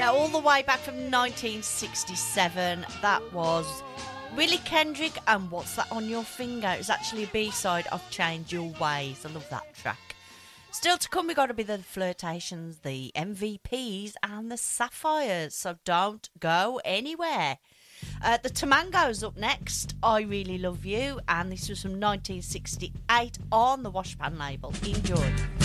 Yeah, all the way back from 1967. That was Willie Kendrick and What's That on Your Finger? It was actually a B-side of Change Your Ways. I love that track. Still to come, we got to be the Flirtations, the MVPs, and the Sapphires. So don't go anywhere. The Tamangos up next. I Really Love You, and this was from 1968 on the Washpan label. Enjoy.